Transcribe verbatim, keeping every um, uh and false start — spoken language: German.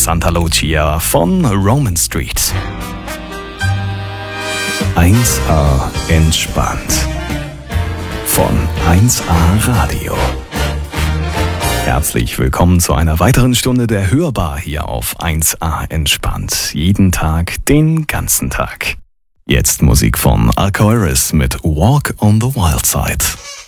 Santa Lucia von Roman Street. eins A entspannt von eins A Radio. Herzlich willkommen zu einer weiteren Stunde der Hörbar hier auf eins A entspannt. Jeden Tag, den ganzen Tag. Jetzt Musik von Alcoiris mit Walk on the Wild Side.